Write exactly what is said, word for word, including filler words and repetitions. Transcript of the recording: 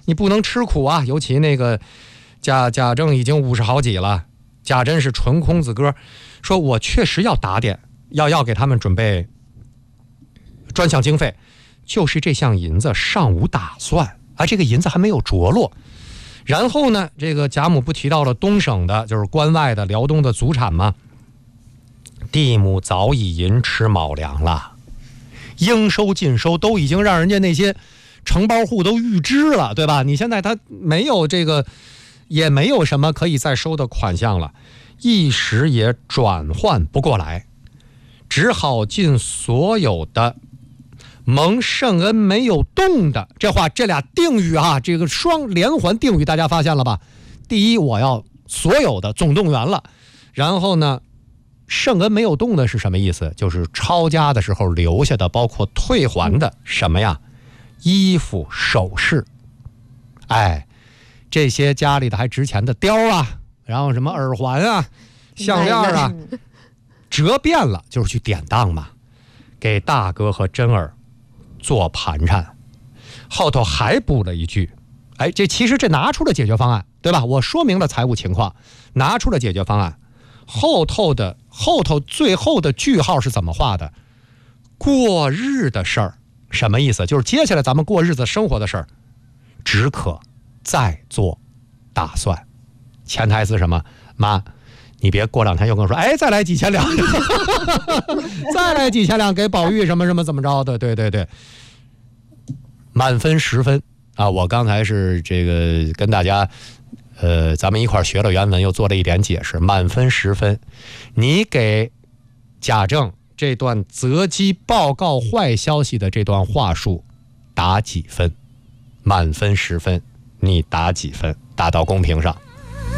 你不能吃苦啊。尤其那个贾贾政已经五十好几了，贾珍是纯公子哥，说我确实要打点，要要给他们准备专项经费，就是这项银子尚无打算啊，这个银子还没有着落。然后呢，这个贾母不提到了东省的，就是关外的辽东的祖产吗？地亩早已寅吃卯粮了，应收尽收都已经让人家那些承包户都预支了，对吧？你现在他没有这个，也没有什么可以再收的款项了，一时也转换不过来，只好尽所有的蒙圣恩没有动的。这话这俩定语啊，这个双连环定语大家发现了吧？第一，我要所有的总动员了，然后呢，圣恩没有动的是什么意思？就是抄家的时候留下的，包括退还的什么呀？衣服首饰，哎，这些家里的还值钱的貂啊，然后什么耳环啊、项链啊，折遍了就是去典当嘛，给大哥和真儿做盘缠。后头还补了一句，哎，这其实这拿出了解决方案，对吧？我说明了财务情况，拿出了解决方案。后头的后头最后的句号是怎么画的？过日的事儿，什么意思？就是接下来咱们过日子生活的事儿，只可再做打算。潜台词什么？妈，你别过两天又跟我说，哎，再来几千两，再来几千两给宝玉什么什么怎么着的？对对对，满分十分啊！我刚才是这个跟大家。呃，咱们一块学了原文，又做了一点解释，满分十分。你给贾政这段择机报告坏消息的这段话术打几分？满分十分，你打几分？打到公屏上。